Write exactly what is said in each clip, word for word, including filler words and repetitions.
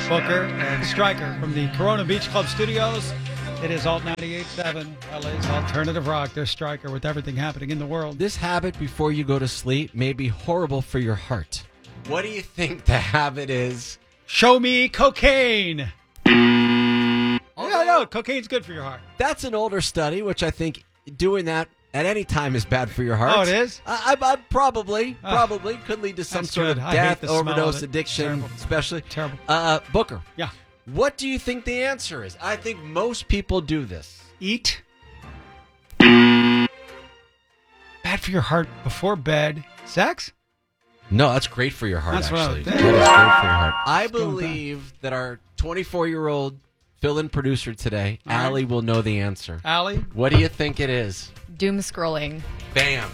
Booker and Stryker from the Corona Beach Club Studios. It is Alt ninety-eight point seven, L A's alternative rock. There's Stryker with everything happening in the world. This habit before you go to sleep may be horrible for your heart. What do you think the habit is? Show me cocaine. Yeah, no, cocaine's good for your heart. That's an older study, which I think doing that at any time is bad for your heart. Oh, it is? I, I, I probably, Oh. probably could lead to some That's sort good. of I hate death, the smell of overdose, it. addiction, Terrible. especially. Terrible. Uh, Booker. Yeah. What do you think the answer is? I think most people do this. Eat. Bad for your heart before bed. Sex? No, that's great for your heart, That's what I actually. would That think. is great for your heart. I Let's go with believe that our twenty-four-year-old fill-in producer today, All right. Allie, will know the answer. Allie? What do you think it is? Doom scrolling. Bam.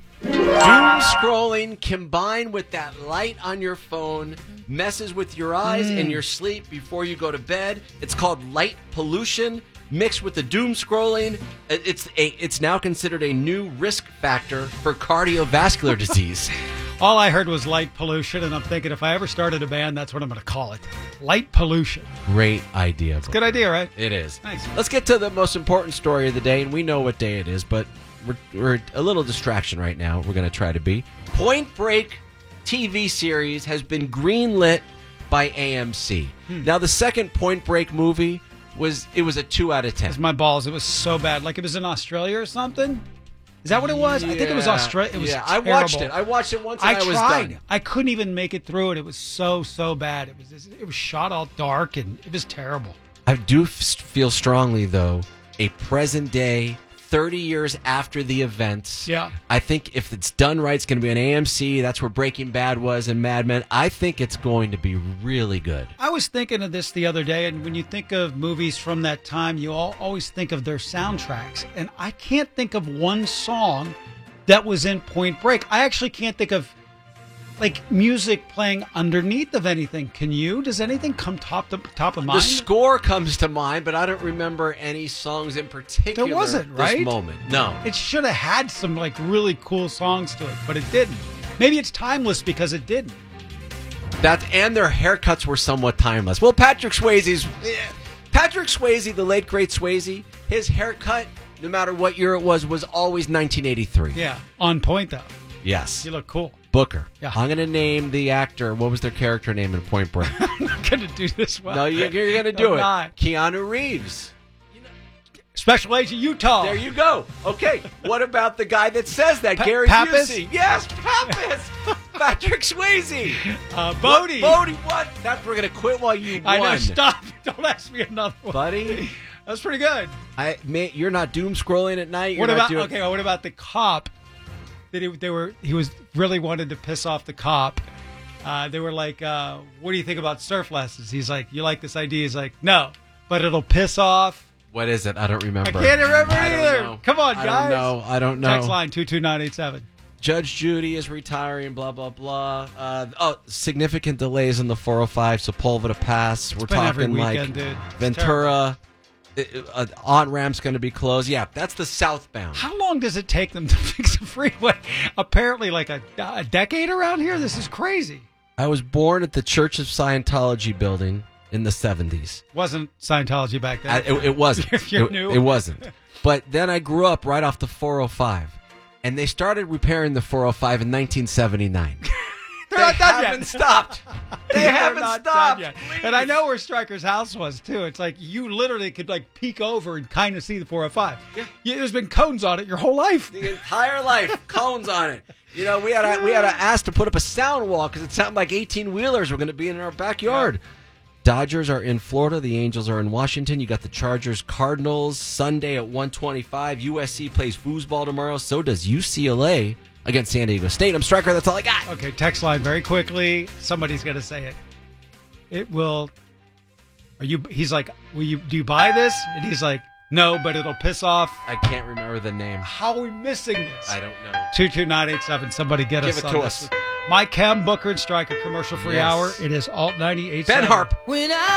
Doom scrolling combined with that light on your phone messes with your eyes Mm. and your sleep before you go to bed. It's called light pollution mixed with the doom scrolling. It's a it's now considered a new risk factor for cardiovascular disease. All I heard was light pollution, and I'm thinking if I ever started a band, that's what I'm going to call it. Light pollution. Great idea. It's a good idea, right? It is. Nice. Let's get to the most important story of the day, and we know what day it is, but we're, we're a little distraction right now. We're going to try to be. Point Break T V series has been greenlit by A M C. Hmm. Now, the second Point Break movie was it was a two out of ten. It's my balls. It was so bad. Like it was in Australia or something? Is that what it was? I think it was Yeah. Australia. It was yeah, I terrible. watched it. I watched it once and I I, was tried. done. I couldn't even make it through it. It was so, so bad. It was it was shot all dark, and it was terrible. I do f- feel strongly, though, a present day, thirty years after the events. Yeah. I think if it's done right, it's going to be on A M C. That's where Breaking Bad was and Mad Men. I think it's going to be really good. I was thinking of this the other day, and when you think of movies from that time, you all, always think of their soundtracks. And I can't think of one song that was in Point Break. I actually can't think of like music playing underneath of anything. Can you? Does anything come top to, top of mind? The score comes to mind, but I don't remember any songs in particular. There wasn't, this right? moment. No. It should have had some like really cool songs to it, but it didn't. Maybe it's timeless because it didn't. That and their haircuts were somewhat timeless. Well, Patrick Swayze's eh, Patrick Swayze, the late great Swayze, his haircut, no matter what year it was, was always nineteen eighty-three. Yeah, on point though. Yes. You look cool. Booker. Yeah. I'm going to name the actor. What was their character name in Point Break? I'm not going to do this well. No, you're, you're going to do I'm it. not. Keanu Reeves. Special Agent Utah. There you go. Okay. What about the guy that says that? Pa- Gary Pappas? Busey. Yes, Pappas. Patrick Swayze. Uh, Bodie. What, Bodie, what? That, we're going to quit while you I won. know. Stop. Don't ask me another one. Buddy. That was pretty good. I, man, you're not doom scrolling at night. You're What not about doing, okay? Well, what about the cop? That he, they were he was really wanted to piss off the cop. Uh, they were like, uh, "What do you think about surf lessons?" He's like, "You like this idea?" He's like, "No, but it'll piss off." What is it? I don't remember. I can't remember I don't either. know. Come on, I guys. don't know. I don't know. Text line two two nine eight seven. Judge Judy is retiring, blah, blah, blah. Uh, oh, significant delays in the four oh five, Sepulveda Pass. We're been every talking weekend, like dude. It's Ventura. Uh, on-ramp's going to be closed. Yeah, that's the southbound. How long does it take them to fix a freeway? Apparently, like a, a decade around here. This is crazy. I was born at the Church of Scientology building in the seventies. Wasn't Scientology back then? I, it, it wasn't. If you're it, new. it wasn't. But then I grew up right off the four oh five. And they started repairing the four oh five in nineteen seventy-nine. They're They not done haven't yet. stopped. They They're haven't not stopped. done yet. Please. And I know where Stryker's house was too. It's like you literally could like peek over and kind of see the four oh five. Yeah. Yeah, there's been cones on it your whole life. The entire life, cones on it. You know, we had to, we had to ask to put up a sound wall because it sounded like eighteen wheelers were going to be in our backyard. Dodgers are in Florida. The Angels are in Washington. You got the Chargers, Cardinals Sunday at one twenty-five. U S C plays foosball tomorrow. So does U C L A against San Diego State. I'm Stryker. That's all I got. Okay, text line very quickly. Somebody's gonna say it. It will. Are you? He's like, will you? Do you buy this? And he's like, no, but it'll piss off. I can't remember the name. How are we missing this? I don't know. Two two nine eight seven. Somebody get Give us it on to this. us. Mike Cam, Booker, and Stryker commercial free Yes. hour. It is Alt ninety-eight. Ben Harp. When I